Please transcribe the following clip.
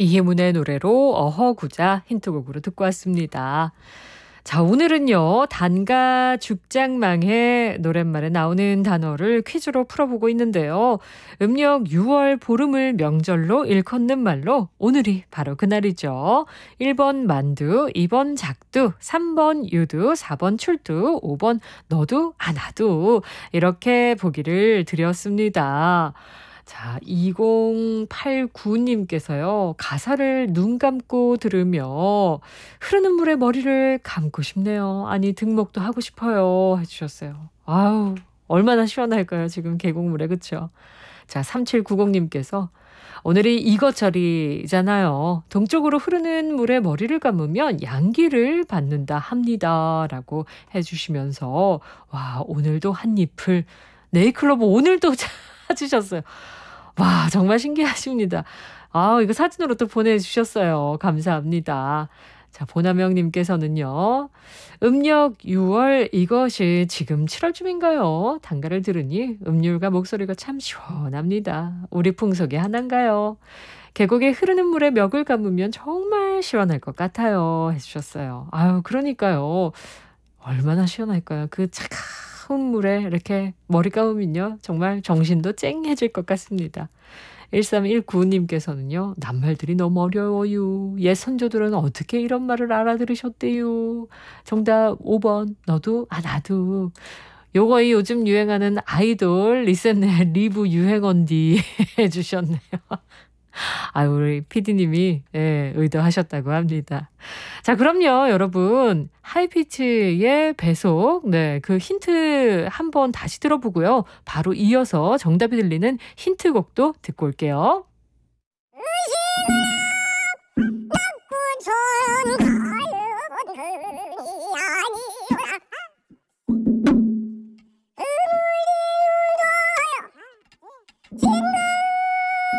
이희문의 노래로 어허구자 힌트곡으로 듣고 왔습니다. 자, 오늘은요, 단가 죽장망의 노랫말에 나오는 단어를 퀴즈로 풀어보고 있는데요. 음력 6월 보름을 명절로 일컫는 말로 오늘이 바로 그날이죠. 1번 만두, 2번 작두, 3번 유두, 4번 출두, 5번 너도 나도 이렇게 보기를 드렸습니다. 자, 2089님께서요. 가사를 눈 감고 들으며 흐르는 물에 머리를 감고 싶네요. 아니 등목도 하고 싶어요. 해주셨어요. 아우, 얼마나 시원할까요? 지금 계곡물에, 그쵸? 자, 3790님께서 오늘이 이것저리잖아요. 동쪽으로 흐르는 물에 머리를 감으면 양기를 받는다 합니다. 라고 해주시면서 와, 오늘도 한 잎을 네이클로버 오늘도 찾으셨어요. 와, 정말 신기하십니다. 아, 이거 사진으로 또 보내주셨어요. 감사합니다. 자, 보나명님께서는요. 음력 6월 이것이 지금 7월쯤인가요? 단가를 들으니 음률과 목소리가 참 시원합니다. 우리 풍속이 하나인가요? 계곡에 흐르는 물에 멱을 감으면 정말 시원할 것 같아요. 해주셨어요. 아유, 그러니까요. 얼마나 시원할까요? 그 차가운 물에 이렇게 머리 감으면요. 정말 정신도 쨍해질 것 같습니다. 1319님께서는요. 낱말들이 너무 어려워요. 옛 선조들은 어떻게 이런 말을 알아들으셨대요. 정답 5번 너도 나도. 요거 요즘 유행하는 아이돌 리셋네 리브 유행언디 해주셨네요. 우리 PD님이 의도하셨다고 합니다. 자, 그럼요, 여러분. 하이피치의 배속, 그 힌트 한번 다시 들어보고요. 바로 이어서 정답이 들리는 힌트곡도 듣고 올게요.